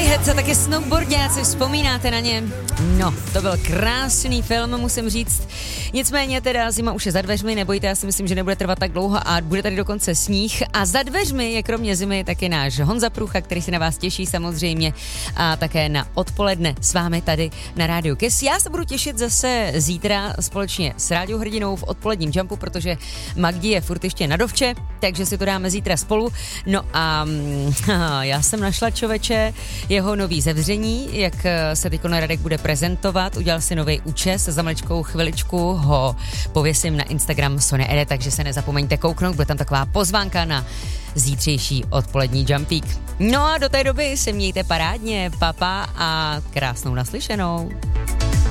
Meathead a taky snowboardáci, vzpomínáte na ně? No, to byl krásný film, musím říct. Nicméně teda zima už je za dveřmi, nebojte, já si myslím, že nebude trvat tak dlouho a bude tady dokonce sníh. A za dveřmi je kromě zimy taky náš Honza Průcha, který se na vás těší samozřejmě a také na odpoledne s vámi tady na Rádiu Kiss. Já se budu těšit zase zítra společně s Rádiou Hrdinou v odpoledním jumpu, protože Magdi je furt ještě na dovče, takže si to dáme zítra spolu. No a já jsem našla, člověče, jeho nový zevření, jak se teď Radek bude prezentovat. Udělal si nový účes, za maličkou chviličku ho pověsím na Instagram Sony Ede, takže se nezapomeňte kouknout, bude tam taková pozvánka na zítřejší odpolední jumpík. No a do té doby se mějte parádně, papa a krásnou naslyšenou.